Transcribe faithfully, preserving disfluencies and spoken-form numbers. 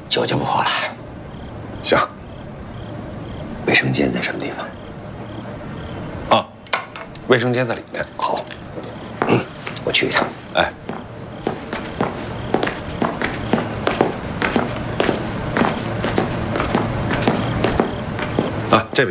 酒就不喝了。 行。 卫生间在什么地方？啊，卫生间在里面。 好，嗯，我去一趟。 哎。啊，这边。